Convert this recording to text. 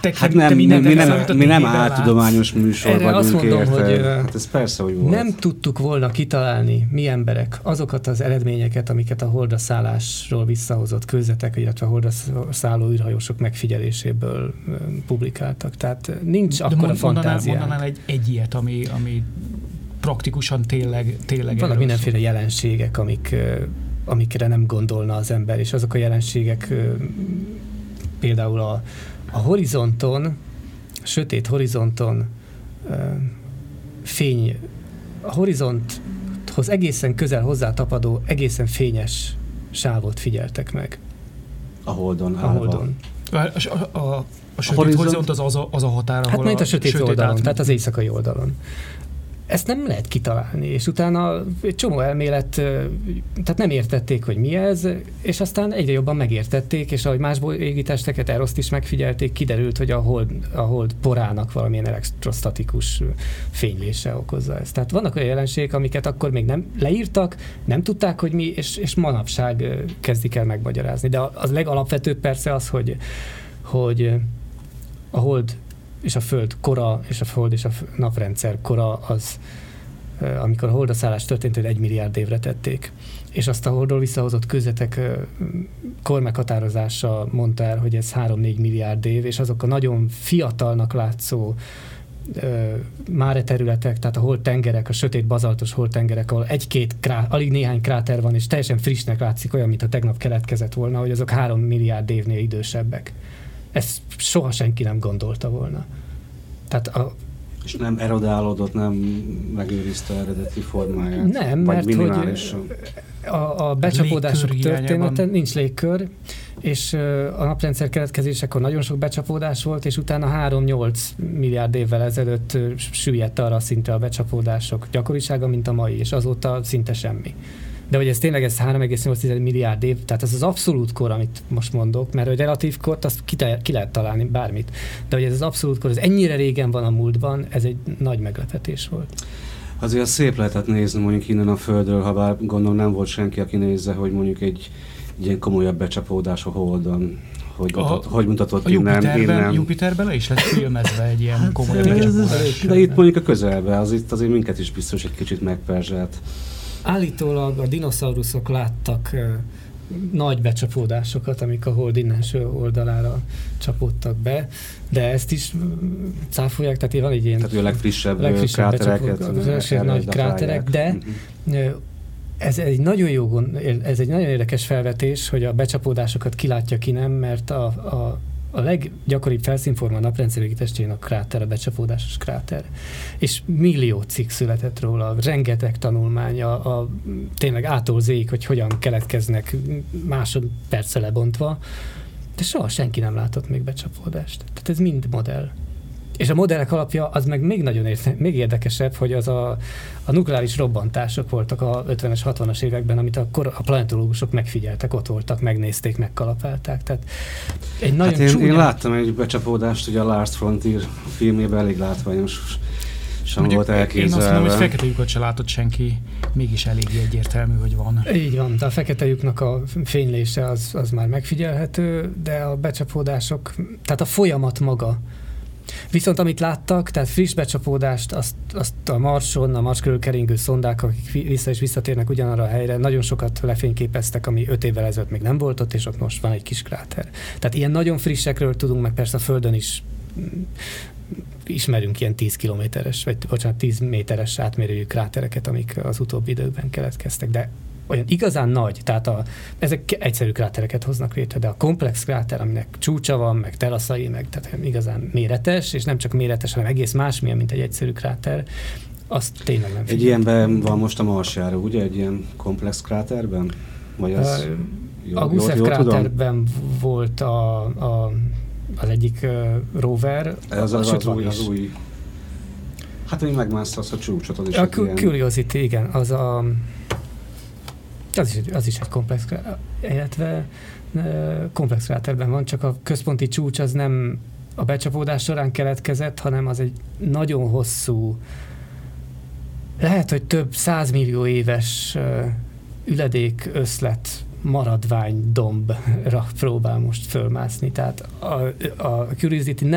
Hát mi nem áltudományos műsor erre vagyunk, azt mondom, hogy hát ez persze, hogy volt. Nem tudtuk volna kitalálni, mi emberek, azokat az eredményeket, amiket a Holdra szállásról visszahozott kőzetek, illetve a Holdra szálló űrhajósok megfigyeléséből publikáltak. Tehát nincs akkora fantáziánk. Mondanál egy ilyet, ami praktikusan tényleg vannak mindenféle jelenségek, amikre nem gondolna az ember, és azok a jelenségek például a horizonton, a sötét horizonton a horizonthoz egészen közel hozzátapadó, egészen fényes sávot figyeltek meg. A Holdon. A sötét horizont az a határ, ahol hát mint a sötét oldalon, átmegy. tehát az éjszakai oldalon. Ezt nem lehet kitalálni, és utána egy csomó elmélet, tehát nem értették, hogy mi ez, és aztán egyre jobban megértették, és ahogy más bolygótesteket, Eroszt is megfigyelték, kiderült, hogy a hold porának valamilyen elektrostatikus fénylése okozza ezt. Tehát vannak olyan jelenségek, amiket akkor még nem leírtak, nem tudták, hogy mi, és manapság kezdik el megmagyarázni. De az legalapvetőbb persze az, hogy a hold és a Föld kora, és a Hold és a naprendszer kora az, amikor a Holdra szállás történt, hogy 1 milliárd évre tették. És azt a Holdról visszahozott kőzetek kormeghatározása mondta el, hogy ez 3-4 milliárd év, és azok a nagyon fiatalnak látszó máre területek, tehát a holdtengerek, a sötét bazaltos holdtengerek, ahol alig néhány kráter van, és teljesen frissnek látszik, olyan, mintha tegnap keletkezett volna, hogy azok 3 milliárd évnél idősebbek. Ezt soha senki nem gondolta volna. Tehát és nem erodálódott, nem megőrizte eredeti formáját? Nem, mert hogy a becsapódások története, nincs légkör, és a naprendszer keletkezésekor nagyon sok becsapódás volt, és utána 3-8 milliárd évvel ezelőtt süllyedt arra szintre a becsapódások gyakorisága, mint a mai, és azóta szinte semmi. De hogy ez tényleg 3,8 milliárd év, tehát ez az abszolút kor, amit most mondok, mert hogy relatív kort, azt ki lehet találni bármit. De hogy ez az abszolút kor, ez ennyire régen van a múltban, ez egy nagy meglepetés volt. Azért szép lehetett nézni mondjuk innen a Földről, ha bár gondolom nem volt senki, aki nézze, hogy mondjuk egy ilyen komolyabb becsapódás a Holdon. Hogy mutatott innen. Jupiterben le is lett filmezve egy ilyen komolyabb becsapódás. De itt mondjuk a közelben, az itt azért minket is biztos egy kicsit megperzselt. Állítólag a dinoszauruszok láttak nagy becsapódásokat, amik a Hold innenső oldalára csapódtak be, de ezt is cáfolják, tehát van egy ilyen... Tehát a legfrissebb krátereket. Nagy kráterek, de ez egy nagyon érdekes felvetés, hogy a becsapódásokat kilátja ki nem, mert a leggyakoribb felszínforma a naprendszer égitestjén a kráter, a becsapódásos kráter. És millió cikk született róla, rengeteg tanulmánya, tényleg A-tól Z-ig, hogy hogyan keletkeznek másodperce lebontva, de soha senki nem látott még becsapódást. Tehát ez mind modell. És a modellek alapja az meg még érdekesebb, hogy az a nukleáris robbantások voltak a 50-es, 60-as években, amit a planetológusok megfigyeltek, ott voltak, megnézték, megkalapálták. Tehát egy nagyon én láttam egy becsapódást, ugye a Last Frontier filmjében elég látványos volt elképzelve. Én azt mondom, hogy fekete lyukat se látott senki, mégis eléggé egyértelmű, hogy van. Így van, de a fekete lyuknak a fénylése az már megfigyelhető, de a becsapódások, tehát a folyamat maga. Viszont amit láttak, tehát friss becsapódást, azt a Marson, a Mars körül keringő szondák, akik visszatérnek ugyanarra a helyre, nagyon sokat lefényképeztek, ami 5 évvel ezelőtt még nem volt ott, és ott most van egy kis kráter. Tehát ilyen nagyon frissekről tudunk, meg persze a Földön is ismerünk ilyen 10 méteres átmérőjű krátereket, amik az utóbbi időkben keletkeztek, de olyan igazán nagy, tehát ezek egyszerű krátereket hoznak létre, de a komplex kráter, aminek csúcsa van, meg teraszai, meg tehát igazán méretes, és nem csak méretes, hanem egész másmilyen, mint egy egyszerű kráter, azt tényleg nem figyeltem. Egy ilyenben van most a Marsjáró, ugye? Egy ilyen komplex kráterben? Vagy az a Gusev kráterben volt az egyik rover. Az új. Hát, hogy megmászta azt a csúcsot. Az is a Curiosity, igen. Az is egy komplex kráter, illetve komplex kráterben van, csak a központi csúcs az nem a becsapódás során keletkezett, hanem az egy nagyon hosszú, lehet, hogy több 100 millió éves üledék összlet maradvány dombra próbál most fölmászni. Tehát a Curiosity